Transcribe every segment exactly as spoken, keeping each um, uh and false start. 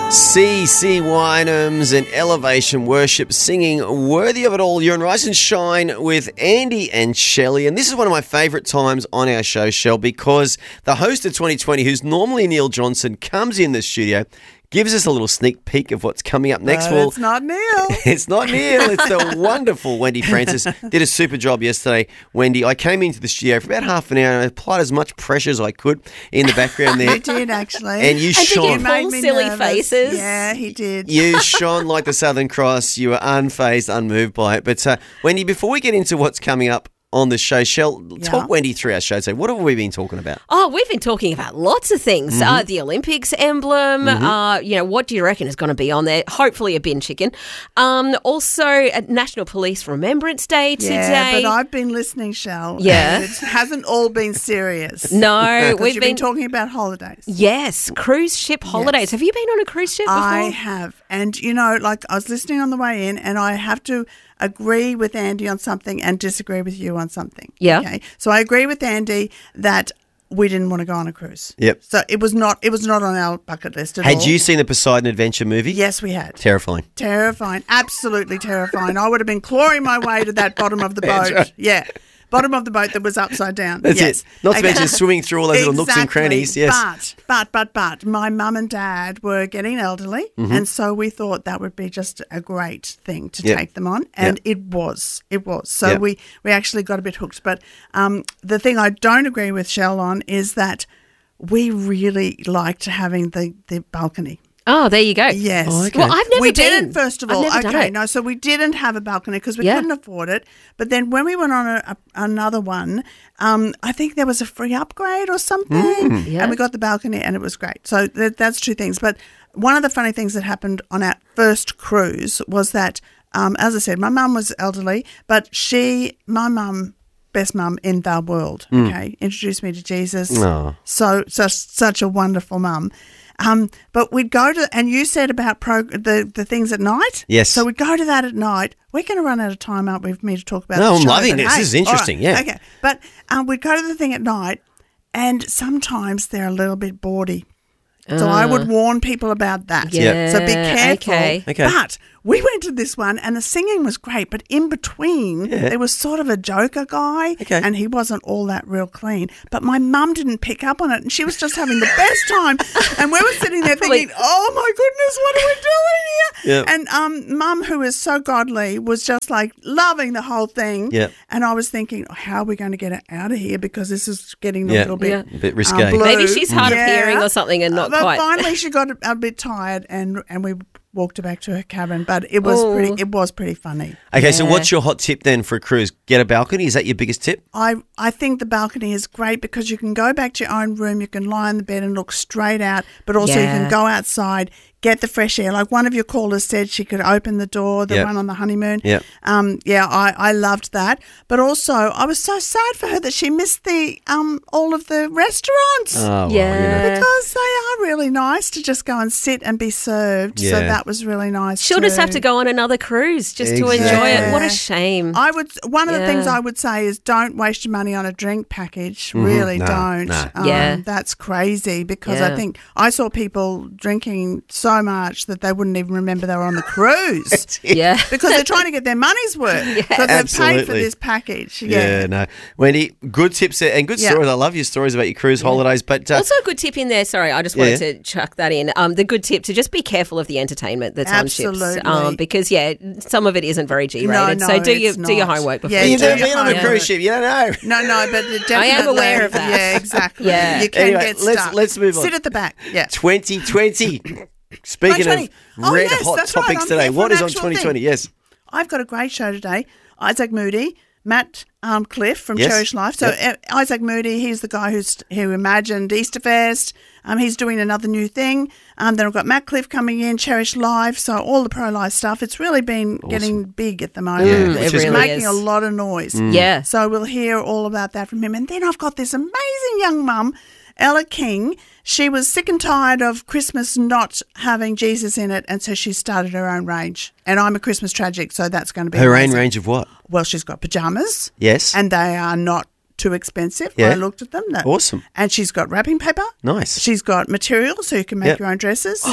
C C Winans and Elevation Worship singing Worthy of It All. You're on Rise and Shine with Andy and Shelley. And this is one of my favourite times on our show, Shell, because the host of twenty twenty, who's normally Neil Johnson, comes in the studio, gives us a little sneak peek of what's coming up next. No, well, it's not Neil. It's not Neil. It's the wonderful Wendy Francis. Did a super job yesterday, Wendy. I came into the studio for about half an hour and I applied as much pressure as I could in the background there. You did, actually. And you And shone. did you pull silly nervous. faces? Yeah, he did. You shone like the Southern Cross. You were unfazed, unmoved by it. But uh, Wendy, before we get into what's coming up on the show, Shell, talk Yeah. Wendy through our show. So what have we been talking about? Oh, we've been talking about lots of things. Mm-hmm. Uh, the Olympics emblem. Mm-hmm. Uh, you know, what do you reckon is going to be on there? Hopefully a bin chicken. Um, also, uh, National Police Remembrance Day today. Yeah, but I've been listening, Shell. Yeah. and it hasn't all been serious. No, 'Cause we've you've been, been talking about holidays. yes, cruise ship holidays. Have you been on a cruise ship before? I have. And, you know, like I was listening on the way in and I have to agree with Andy on something and disagree with you on something. Yeah. Okay. So I agree with Andy that we didn't want to go on a cruise. Yep. So it was not it was not on our bucket list at all. Had you seen the Poseidon Adventure movie? Yes, we had. Terrifying. Terrifying. Absolutely terrifying. I would have been clawing my way to that bottom of the That's boat. right. Yeah. Bottom of the boat that was upside down. That's yes. it. Not to Okay. mention swimming through all those little nooks and Exactly. crannies. Yes. But, but, but, but, my mum and dad were getting elderly, Mm-hmm. and so we thought that would be just a great thing to Yep. take them on, and Yep. it was. It was. So Yep. we, we actually got a bit hooked. But um, the thing I don't agree with Shell on is that we really liked having the, the balcony. Oh, there you go. Yes. Oh, okay. Well, I've never we been. didn't, first of I've all. never done Okay, it. no, so we didn't have a balcony because we Yeah. couldn't afford it. But then when we went on a, a, another one, um, I think there was a free upgrade or something, Mm. Yeah. and we got the balcony and it was great. So th- that's two things. But one of the funny things that happened on our first cruise was that, um, as I said, my mum was elderly, but she, my mum, best mum in the world, okay, introduced me to Jesus. Aw. So, so such a wonderful mum. Um, but we'd go to, and you said about pro, the, the things at night. Yes. So we'd go to that at night. We're going to run out of time, aren't we, for me to talk about No, the I'm show, loving but this. hey, This is interesting, all right, yeah. Okay. But um, we'd go to the thing at night, and sometimes they're a little bit bawdy. So I would warn people about that. Yeah, So be careful. okay. Okay. But we went to this one and the singing was great, but in between there was sort of a joker guy Okay. and he wasn't all that real clean. But my mum didn't pick up on it and she was just having the best time. And we were sitting there Probably- thinking, oh my goodness, what are we doing here? Yep. And um, mum, who is so godly, was just like loving the whole thing. Yep. And I was thinking, oh, how are we going to get it out of here because this is getting a Yeah. little bit, Yeah. A bit risque. um, blue. Maybe she's hard of Yeah. hearing or something and not But quite. finally, she got a, a bit tired, and and we walked her back to her cabin. But it was Oh. pretty. It was pretty funny. Okay, so Yeah. what's your hot tip then for a cruise? Get a balcony? Is that your biggest tip? I I think the balcony is great because you can go back to your own room, you can lie in the bed and look straight out, but also you Yeah. can go outside, get the fresh air. Like one of your callers said, she could open the door, the Yep. one on the honeymoon. Yep. Um, yeah, I, I loved that. But also, I was so sad for her that she missed the um all of the restaurants. Oh, well, Yeah. you know. Because they are really nice to just go and sit and be served. So Yeah. that was really nice. She'll just too. have to go on another cruise just to enjoy Exactly. it. What a shame. I would. One of the Yeah. things I would say is don't waste your money on a drink package. Really No, don't. no. Um, Yeah. that's crazy because Yeah. I think I saw people drinking so much that they wouldn't even remember they were on the cruise yeah. because they're trying to get their money's worth because they've paid for Absolutely. this package. Yeah, Yeah. no. Wendy, good tips there and good Yeah. stories. I love your stories about your cruise holidays. But uh, Also, a good tip in there. Sorry, I just wanted Yeah. to chuck that in. Um, the good tip to just be careful of the entertainment that's on ships. Absolutely. Um, because yeah, some of it isn't very G rated. No, so no, do your it's do your not. homework before Yeah, you you've do never it. been on a Yeah. cruise ship. You don't know. No, no, but definitely. I am aware of that. Yeah, exactly. Yeah. You can Anyway, get let's- stuck. let's move on. Sit at the back. Yeah. twenty twenty. Speaking twenty of twenty. Oh, red yes, hot that's right. topics I'm today, here for what an is on actual twenty twenty? thing. Yes. I've got a great show today. Isaac Moody, Matt um, Cliff from Yes. Cherish Life. So Yep. uh, Isaac Moody, he's the guy who's who imagined Easterfest. Um, he's doing another new thing. Um, then I've got Matt Cliff coming in, Cherish Life. So all the pro-life stuff. It's really been getting big at the moment. Yeah, Mm, which it is really making is. a lot of noise. Yeah. So we'll hear all about that from him. And then I've got this amazing young mum, Ella King. She was sick and tired of Christmas not having Jesus in it, and so she started her own range. And I'm a Christmas tragic, so that's going to be Her own amazing. range of what? Well, she's got pajamas. Yes. And they are not too expensive. Yeah. I looked at them. No. Awesome. And she's got wrapping paper. Nice. She's got materials so you can make Yep. your own dresses.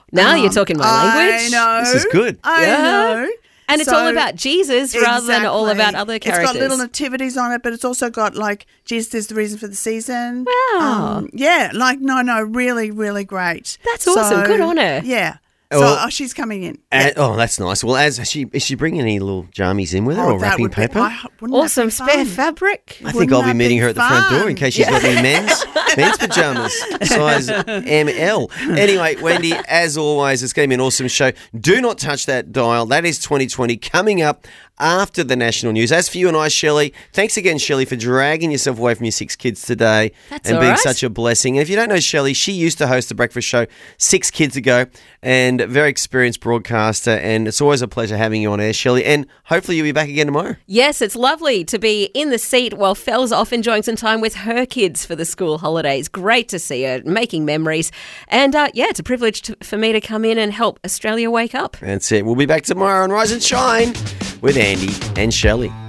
Now you're talking my language. I know. This is good. I Yeah. know. And it's So- all about Jesus rather than all Exactly. about other characters. It's got little nativities on it, but it's also got like Jesus is the reason for the season. Wow. Um, yeah, like no, no, really, really great. That's awesome. Good on her. Yeah. So Well- oh, she's coming in. Uh, Yeah. oh, that's nice. Well, as is she is she bringing any little jammies in with her or that wrapping would be- paper? I- wouldn't that Awesome be spare fun? fabric. I think Wouldn't I'll be that meeting be her at the front door in fun? case she's got any men's men's pajamas, size M L. Anyway, Wendy, as always, it's going to be an awesome show. Do not touch that dial. That is twenty twenty coming up after the national news. As for you and I, Shelley, thanks again, Shelley, for dragging yourself away from your six kids today That's and all being right. such a blessing. And if you don't know Shelley, she used to host the breakfast show six kids ago and a very experienced broadcaster. And it's always a pleasure having you on air, Shelley. And hopefully you'll be back again tomorrow. Yes, it's lovely to be in the seat while Fel's off enjoying some time with her kids for the school holidays. Great to see her making memories. And uh, yeah, it's a privilege to, for me to come in and help Australia wake up. That's it. We'll be back tomorrow on Rise and Shine with Andy and Shelley.